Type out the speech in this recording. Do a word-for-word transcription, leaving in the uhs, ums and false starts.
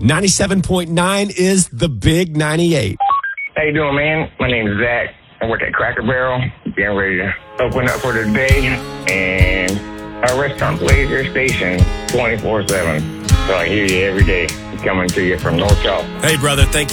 ninety-seven point nine is the Big ninety-eight. How you doing, man? My name is Zach. I work at Cracker Barrel. Getting ready to open up for the day. And our restaurant plays your station twenty-four seven. So I hear you every day coming to you from North South. Hey, brother, thank you.